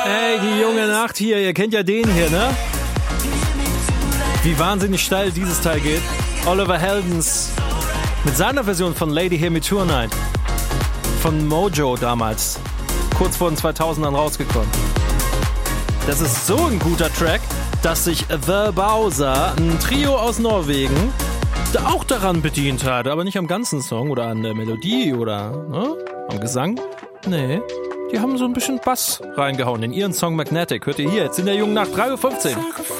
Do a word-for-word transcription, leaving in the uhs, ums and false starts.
Ey, die junge Nacht hier, ihr kennt ja den hier, ne? Wie wahnsinnig steil dieses Teil geht. Oliver Heldens mit seiner Version von Lady Hear Me Tonight. Von Mojo damals. Kurz vor den zweitausendern rausgekommen. Das ist so ein guter Track, dass sich The Bowser, ein Trio aus Norwegen, da auch daran bedient hat. Aber nicht am ganzen Song oder an der Melodie oder ne, am Gesang. Nee, die haben so ein bisschen Bass reingehauen in ihren Song Magnetic. Hört ihr hier jetzt in der jungen Nacht, drei Uhr fünfzehn.